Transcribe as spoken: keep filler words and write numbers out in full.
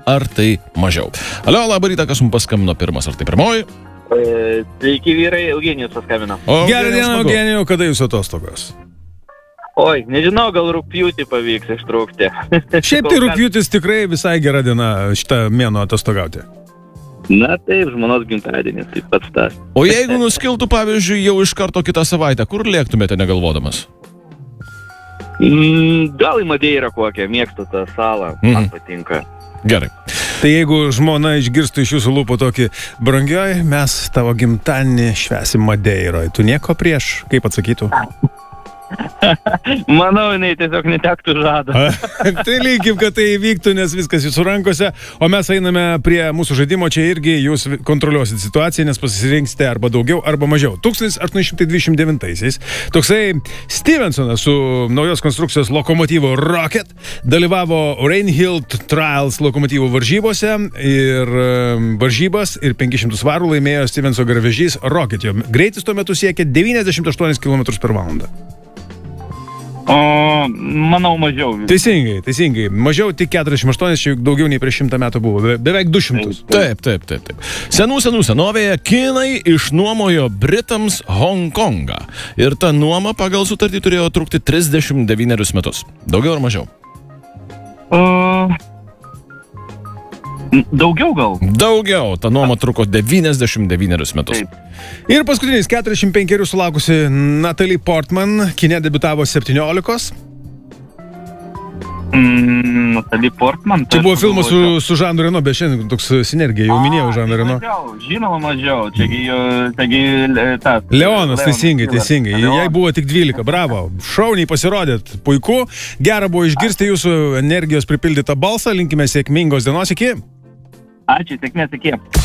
ar tai mažiau. Alio, labą rytą, kas mums paskambino pirmas, ar tai pirmoji? Sveiki vyrai, Eugenijus paskambino. Gerą dieną, Eugenijų, kada jūsų atostogos? Oi, nežinau, gal rugpjūtį pavyks ištrūkti. Šiaip tai rugpjūtis tikrai visai gera diena šitą mėnuo atostogauti. Na taip, žmonos gimtadienis, taip pat tas. O jeigu nuskiltų, pavyzdžiui, jau iš karto kitą savaitę, kur lėktumėte negalvodamas? Mm, gal į Madeirą kokią, mėgstu tą salą, mm. man patinka. Gerai. Tai jeigu žmona išgirstų iš jūsų lūpų tokį brangioj, mes tavo gimtadienį švęsim Madeiroje, tu nieko prieš, kaip atsakytų? Manau, jinai tiesiog netektų žado. Tai lygiai, kad tai įvyktų, nes viskas jūsų rankose, o mes einame prie mūsų žaidimo, čia irgi jūs kontroliuosit situaciją, nes pasirinksite arba daugiau, arba mažiau. tūkstantis aštuoni šimtai dvidešimt devintaisiais toksai Stevensonas su naujos konstrukcijos lokomotyvu Rocket dalyvavo Rainhill Trials lokomotyvų varžybose ir varžybas ir penkis šimtus svarų laimėjo Stevenso garvežys Rocket. Jo greitis tuo metu siekė devyniasdešimt aštuonis kilometrus per valandą. O, manau, mažiau. Teisingai, teisingai. Mažiau tik keturiasdešimt aštuoni, čia daugiau nei prieš šimtą metų buvo. Be, beveik du šimtus. Taip, taip, taip, taip. Senų, senų senovėje kinai išnuomojo Britams Hongkongą. Ir ta nuoma pagal sutartį turėjo trukti trisdešimt devynerius metus. Daugiau ar mažiau? O... Daugiau gal? Daugiau. Ta nuoma truko devyniasdešimt devynerius metus. Taip. Ir paskutinis keturiasdešimt penkerių sulaukusi Natalie Portman kine debiutavo septyniolikos. Mm, Natalie Portman. Čia buvo filmas su, su Žanu Reno, bet šiandien toks sinergija, jau minėjau Žaną Reno. Mažiau, žinoma mažiau. Čiagi, čiagi tas. Leonas, teisingai, teisingai. Jai buvo tik dvylika, bravo. Šauniai pasirodėt, puiku. Gera buvo išgirsti jūsų energijos pripildytą balsą. Linkime sėkmingos dienos, iki. Ačiū, sėkmės, iki.